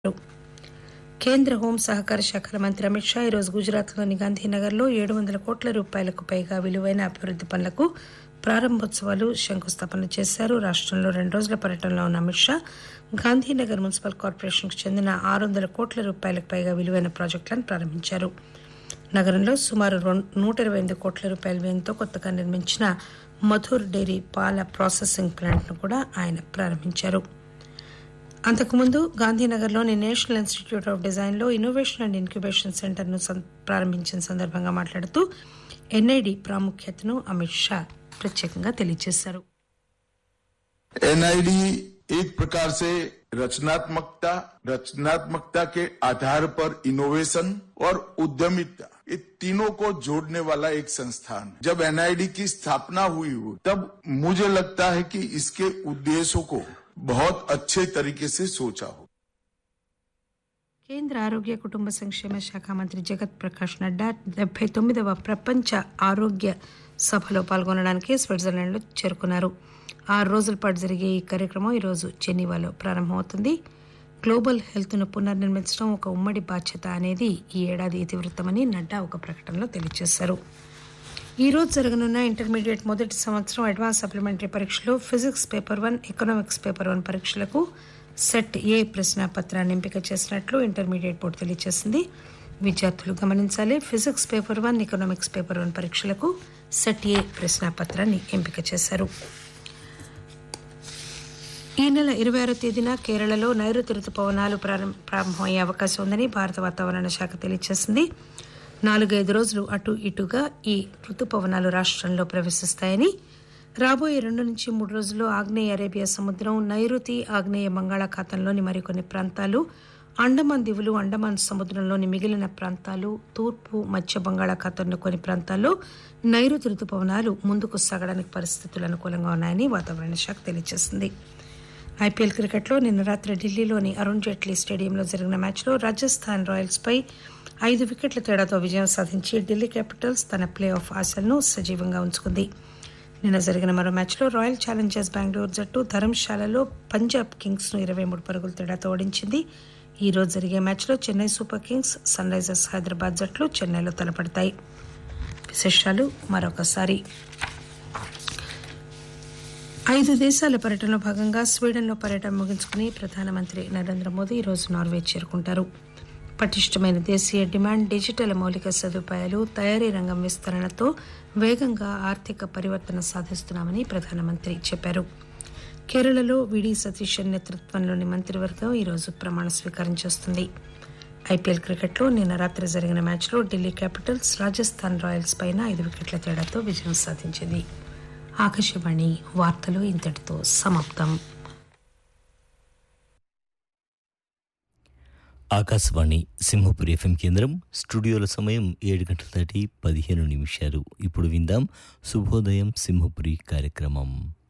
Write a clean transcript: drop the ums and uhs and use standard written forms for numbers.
కేంద్ర హోం సహకార శాఖల మంత్రి అమిత్ షా ఈరోజు గుజరాత్లోని గాంధీనగర్లో 700 కోట్ల రూపాయలకు పైగా విలువైన అభివృద్ది పనులకు ప్రారంభోత్సవాలు, శంకుస్థాపనలు చేశారు. రాష్టంలో 2 రోజుల పర్యటనలో ఉన్న అమిత్ షా గాంధీనగర్ మున్సిపల్ కార్పొరేషన్కు చెందిన 600 కోట్ల రూపాయలకు పైగా విలువైన ప్రాజెక్టులను ప్రారంభించారు. నగరంలో సుమారు 128 కోట్ల రూపాయల వ్యయంతో కొత్తగా నిర్మించిన మధుర్ డైరీ పాల ప్రాసెసింగ్ ప్లాంట్ను కూడా ఆయన ప్రారంభించారు. అంతకుముందు గాంధీనగర్లోని నేషనల్ ఇన్స్టిట్యూట్ ఆఫ్ డిజైన్లో ఇన్నోవేషన్ అండ్ ఇంక్యుబేషన్ సెంటర్ను ప్రారంభించిన సందర్భంగా మాట్లాడుతూ ఎన్ఐడి ప్రాముఖ్యతను అమిత్ షా ప్రత్యేకంగా తెలియజేశారు. एनआईडी एक प्रकार से रचनात्मकता के आधार पर इनोवेशन और उद्यमिता, ये तीनों को जोड़ने वाला एक संस्थान है. जब एनआईडी की स्थापना हुई तब मुझे लगता है कि इसके उद्देश्यों को बहुत अच्छे तरीके से सोचा हो. కేంద్ర ఆరోగ్య కుటుంబ సంక్షేమ శాఖ మంత్రి జగత్ ప్రకాష్ నడ్డా 79వ ప్రపంచ ఆరోగ్య సభలో పాల్గొనడానికి స్విట్జర్లాండ్లో చేరుకున్నారు. 6 రోజుల పాటు జరిగే ఈ కార్యక్రమం ఈరోజు జెనీవాలో ప్రారంభమవుతుంది. గ్లోబల్ హెల్త్ను పునర్నిర్మించడం ఒక ఉమ్మడి బాధ్యత అనేది ఈ ఏడాది ఇతివృత్తమని నడ్డా ఒక ప్రకటనలో తెలియజేశారు. ఈ రోజు జరగనున్న ఇంటర్మీడియట్ మొదటి సంవత్సరం అడ్వాన్స్ సప్లిమెంటరీ పరీక్షలో ఫిజిక్స్ పేపర్ 1, ఎకనామిక్స్ పేపర్ 1 పరీక్షలకు సెట్ ఏ ప్రశ్నాపత్రాన్ని ఎంపిక చేసినట్లు ఇంటర్మీడియట్ బోర్డు తెలియజేసింది. విద్యార్థులు గమనించాలి, ఫిజిక్స్ పేపర్ 1, ఎకనామిక్స్ పేపర్ 1 పరీక్షలకు సెట్ ఏ ప్రశ్నాపత్రాన్ని ఎంపిక చేశారు. ఈ నెల 26వ తేదీన కేరళలో నైరుతి రుతుపవనాలు ప్రారంభమయ్యే అవకాశం ఉందని భారత వాతావరణ శాఖ తెలియజేసింది. 4-5 రోజులు అటు ఇటుగా ఈ రుతుపవనాలు రాష్టంలో ప్రవేశిస్తాయని, రాబోయే 2 నుంచి 3 రోజుల్లో ఆగ్నేయ అరేబియా సముద్రం, నైరుతి ఆగ్నేయ బంగాళాఖాతంలోని మరికొన్ని ప్రాంతాలు, అండమాన్ దివులు, అండమాన్ సముద్రంలోని మిగిలిన ప్రాంతాలు, తూర్పు మధ్య బంగాళాఖాతంలో కొన్ని ప్రాంతాల్లో నైరుతి రుతుపవనాలు ముందుకు సాగడానికి పరిస్థితులు అనుకూలంగా ఉన్నాయని వాతావరణ శాఖ తెలియజేసింది. ఐపీఎల్ క్రికెట్లో నిన్న రాత్రి ఢిల్లీలోని అరుణ్ జైట్లీ స్టేడియంలో జరిగిన మ్యాచ్లో రాజస్థాన్ రాయల్స్ పై 5 వికెట్ల తేడాతో విజయం సాధించి ఢిల్లీ క్యాపిటల్స్ తన ప్లే ఆఫ్ ఆశలను సజీవంగా ఉంచుకుంది. నిన్న జరిగిన మరో మ్యాచ్లో రాయల్ ఛాలెంజర్స్ బెంగళూరు జట్టు ధర్మశాలలో పంజాబ్ కింగ్స్ ను 23 పరుగుల తేడాతో ఓడించింది. ఈ రోజు జరిగే మ్యాచ్లో Chennai super Kings, sun Risers Hyderabad జట్లు చెన్నైలో తలపడతాయి. విశేషాలు మరొకసారి. 5 దేశాల పర్యటనలో భాగంగా స్వీడన్లో పర్యటన ముగించుకుని ప్రధానమంత్రి నరేంద్ర మోదీ ఈరోజు నార్వే చేరుకుంటారు. పటిష్టమైన దేశీయ డిమాండ్, డిజిటల్ మౌలిక సదుపాయాలు, తయారీ రంగం విస్తరణతో వేగంగా ఆర్థిక పరివర్తన సాధిస్తున్నామని ప్రధానమంత్రి చెప్పారు. కేరళలో విడి సతీశన్ నేతృత్వంలోని మంత్రివర్గం ఈరోజు ప్రమాణ స్వీకారం చేస్తుంది. ఐపీఎల్ క్రికెట్లో నిన్న రాత్రి జరిగిన మ్యాచ్లో ఢిల్లీ క్యాపిటల్స్ రాజస్థాన్ రాయల్స్ పైన 5 వికెట్ల తేడాతో విజయం సాధించింది. ఆకాశవాణి వార్తలు ఇంతటితో సమాప్తం. ఆకాశవాణి సింహపురి ఎఫ్ఎం కేంద్రం. స్టూడియోల సమయం 7:15. ఇప్పుడు విందాం శుభోదయం సింహపురి కార్యక్రమం.